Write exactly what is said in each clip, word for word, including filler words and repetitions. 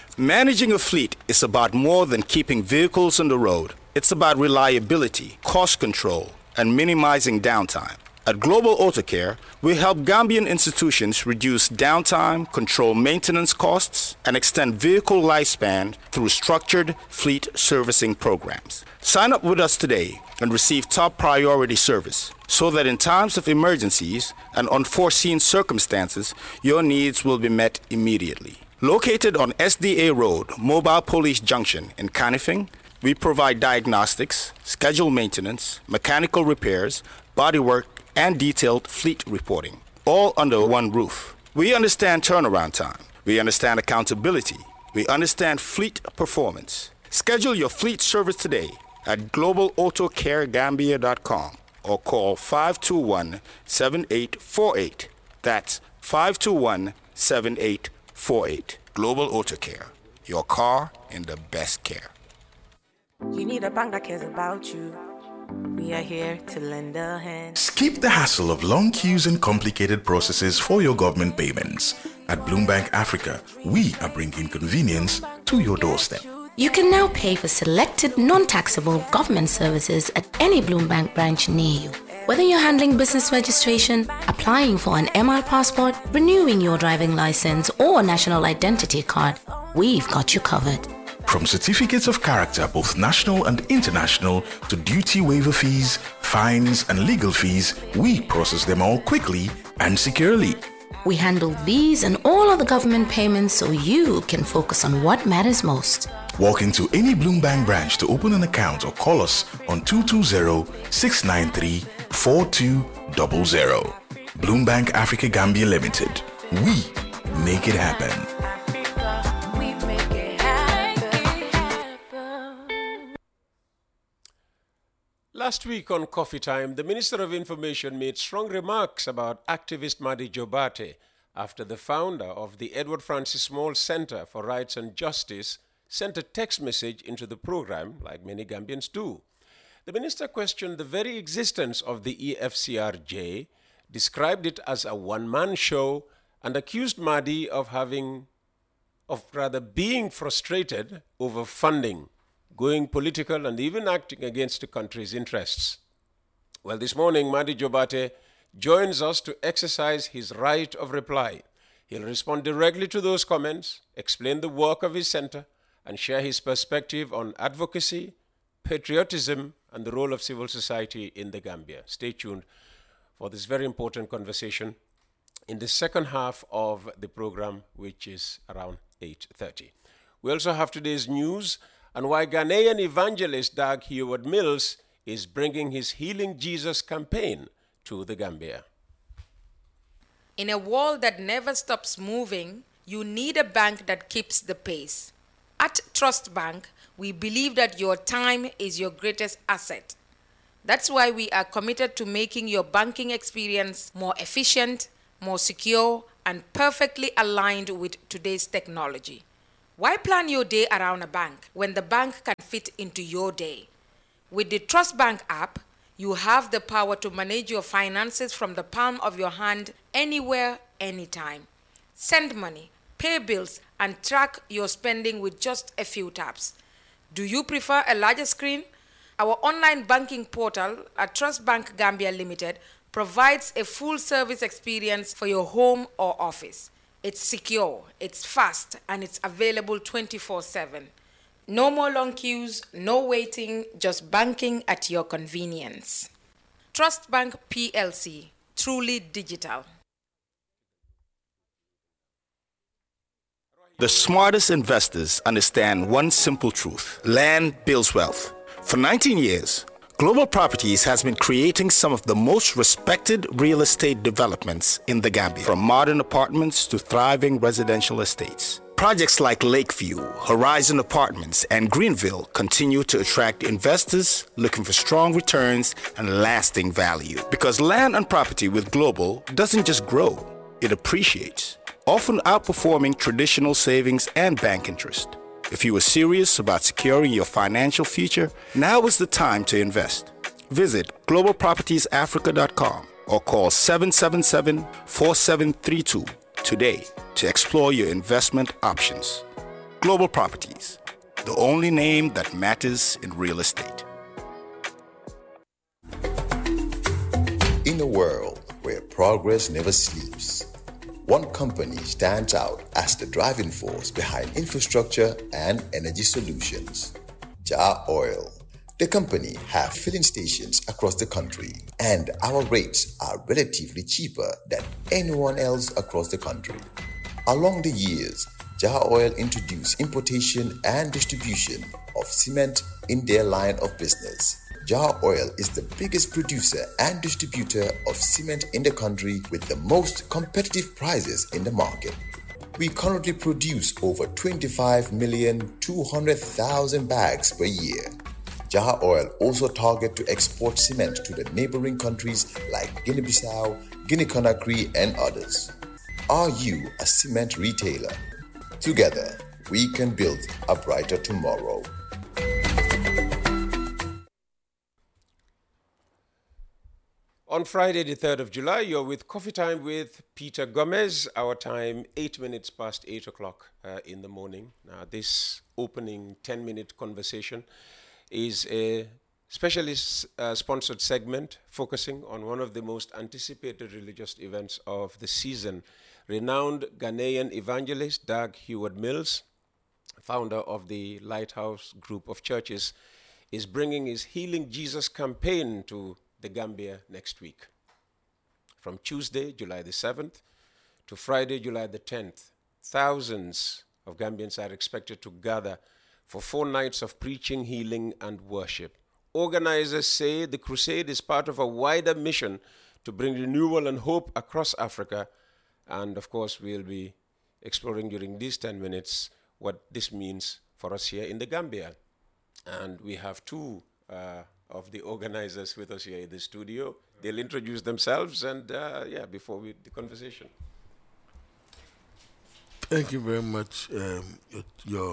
Managing a fleet is about more than keeping vehicles on the road. It's about reliability, cost control, and minimizing downtime. At Global Auto Care, we help Gambian institutions reduce downtime, control maintenance costs, and extend vehicle lifespan through structured fleet servicing programs. Sign up with us today and receive top priority service so that in times of emergencies and unforeseen circumstances, your needs will be met immediately. Located on S D A Road, Mobile Police Junction in Canifing, we provide diagnostics, scheduled maintenance, mechanical repairs, bodywork, and detailed fleet reporting, all under one roof. We understand turnaround time. We understand accountability. We understand fleet performance. Schedule your fleet service today at global auto care gambia dot com or call five two one, seven eight four eight. That's five two one, seven eight four eight. Global Auto Care. Your car in the best care. You need a bank that cares about you. We are here to lend a hand. Skip the hassle of long queues and complicated processes for your government payments. At Bloombank Africa, we are bringing convenience to your doorstep. You can now pay for selected non-taxable government services at any Bloombank branch near you. Whether you're handling business registration, applying for an M R passport, renewing your driving license or national identity card, we've got you covered. From certificates of character, both national and international, to duty waiver fees, fines, and legal fees, we process them all quickly and securely. We handle these and all other government payments so you can focus on what matters most. Walk into any Bloombank branch to open an account or call us on two two zero, six nine three, four two zero zero. Bloombank Africa Gambia Limited. We make it happen. Last week on Coffee Time, the Minister of Information made strong remarks about activist Madi Jobate after the founder of the Edward Francis Small Center for Rights and Justice sent a text message into the program, like many Gambians do. The minister questioned the very existence of the E F C R J, described it as a one-man show, and accused Madi of having, of rather being frustrated over funding, going political, and even acting against the country's interests. Well, this morning, Madi Jobate joins us to exercise his right of reply. He'll respond directly to those comments, explain the work of his center, and share his perspective on advocacy, patriotism, and the role of civil society in the Gambia. Stay tuned for this very important conversation in the second half of the program, which is around eight thirty. We also have today's news and why Ghanaian evangelist Dag Heward Mills is bringing his Healing Jesus campaign to the Gambia. In a world that never stops moving, you need a bank that keeps the pace. At Trust Bank, we believe that your time is your greatest asset. That's why we are committed to making your banking experience more efficient, more secure, and perfectly aligned with today's technology. Why plan your day around a bank when the bank can fit into your day? With the Trust Bank app, you have the power to manage your finances from the palm of your hand anywhere, anytime. Send money, pay bills, and track your spending with just a few taps. Do you prefer a larger screen? Our online banking portal at Trust Bank Gambia Limited provides a full service experience for your home or office. It's secure, it's fast, and it's available twenty-four seven. No more long queues, no waiting, just banking at your convenience. Trust Bank P L C, truly digital. The smartest investors understand one simple truth: land builds wealth. For nineteen years, Global Properties has been creating some of the most respected real estate developments in the Gambia, from modern apartments to thriving residential estates. Projects like Lakeview, Horizon Apartments, and Greenville continue to attract investors looking for strong returns and lasting value. Because land and property with Global doesn't just grow, it appreciates, often outperforming traditional savings and bank interest. If you are serious about securing your financial future, now is the time to invest. Visit global properties africa dot com or call seven seven seven, four seven three two today to explore your investment options. Global Properties, the only name that matters in real estate. In a world where progress never sleeps, one company stands out as the driving force behind infrastructure and energy solutions. Jar Oil. The company have filling stations across the country, and our rates are relatively cheaper than anyone else across the country. Along the years, Jar Oil introduced importation and distribution of cement in their line of business. Jar Oil is the biggest producer and distributor of cement in the country with the most competitive prices in the market. We currently produce over twenty-five million two hundred thousand bags per year. Jar Oil also target to export cement to the neighboring countries like Guinea-Bissau, Guinea-Conakry, and others. Are you a cement retailer? Together, we can build a brighter tomorrow. On Friday, the third of July, you're with Coffee Time with Peter Gomez. Our time, eight minutes past eight o'clock uh, in the morning. Now, this opening ten-minute conversation is a specially uh, sponsored segment focusing on one of the most anticipated religious events of the season. Renowned Ghanaian evangelist Dag Heward-Mills, founder of the Lighthouse Group of Churches, is bringing his Healing Jesus campaign to the Gambia next week. From Tuesday, July the seventh, to Friday, July the tenth, thousands of Gambians are expected to gather for four nights of preaching, healing, and worship. Organizers say the crusade is part of a wider mission to bring renewal and hope across Africa. And of course, we'll be exploring during these ten minutes what this means for us here in the Gambia. And we have two uh, of the organizers with us here in the studio. They'll introduce themselves and, uh, yeah, before we the conversation. Thank you very much, um, your, your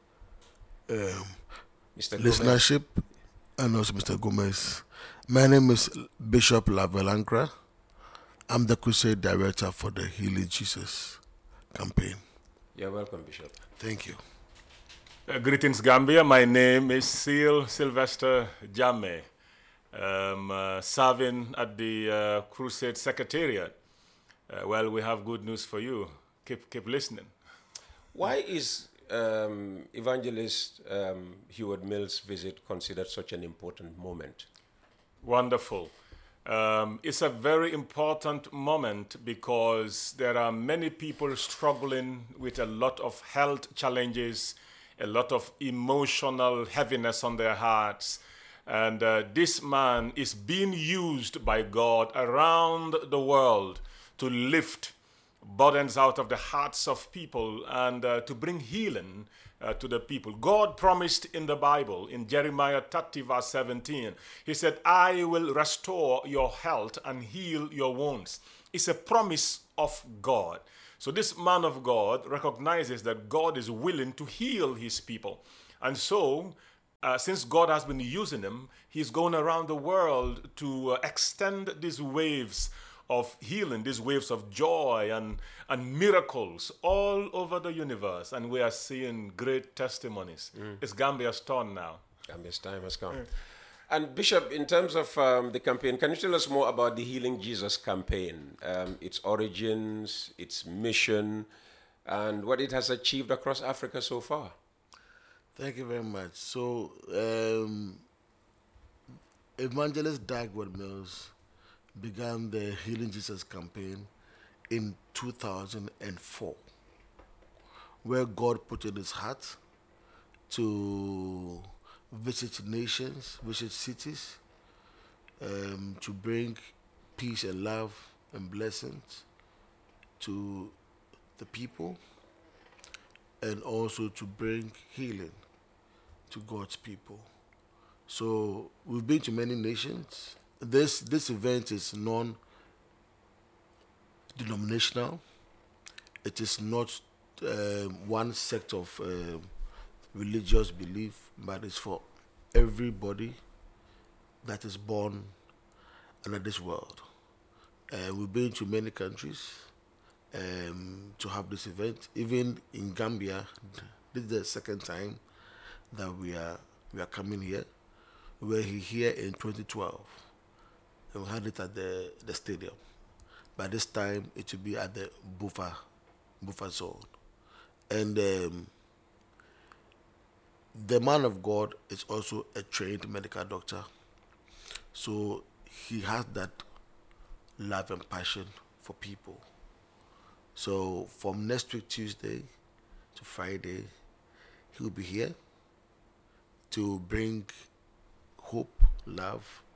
um, Mister listenership, and also Mister Gomez. My name is Bishop Lavelancra. I'm the Crusade Director for the Healing Jesus campaign. You're welcome, Bishop. Thank you. Uh, greetings, Gambia. My name is Seal Sylvester Jammeh, um, uh, serving at the uh, Crusade Secretariat. Uh, well, we have good news for you. Keep keep listening. Why is um, Evangelist um, Heward-Mills' visit considered such an important moment? Wonderful. Um, it's a very important moment because there are many people struggling with a lot of health challenges, a lot of emotional heaviness on their hearts. And uh, this man is being used by God around the world to lift burdens out of the hearts of people and uh, to bring healing uh, to the people. God promised in the Bible, in Jeremiah thirty verse seventeen, he said, I will restore your health and heal your wounds. It's a promise of God. So this man of God recognizes that God is willing to heal his people. And so, uh, since God has been using him, he's going around the world to uh, extend these waves of healing, these waves of joy and, and miracles all over the universe. And we are seeing great testimonies. Mm. It's Gambia's turn now. Gambia's time has come. Mm. And Bishop, in terms of um, the campaign, can you tell us more about the Healing Jesus campaign, um, its origins, its mission, and what it has achieved across Africa so far? Thank you very much. So, um, Evangelist Dag Heward-Mills began the Healing Jesus campaign in two thousand four, where God put in his heart to visit nations, visit cities, um, to bring peace and love and blessings to the people, and also to bring healing to God's people. So we've been to many nations. This this event is non-denominational. It is not uh, one sect of uh, religious belief, but it's for everybody that is born under this world. Uh, we've been to many countries um, to have this event. Even in Gambia, This is the second time that we are we are coming here. We were here in twenty twelve, and we had it at the, the stadium. By this time, it will be at the buffer, buffer zone. And um, the man of God is also a trained medical doctor. So he has that love and passion for people. So from next week, Tuesday to Friday, he will be here to bring hope, love,